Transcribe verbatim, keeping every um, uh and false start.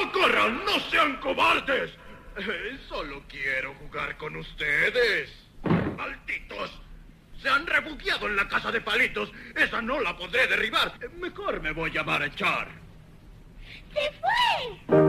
¡No corran! ¡No sean cobardes! Eh, solo quiero jugar con ustedes. ¡Malditos! Se han refugiado en la casa de palitos. Esa no la podré derribar. Mejor me voy a marchar. ¡Se fue!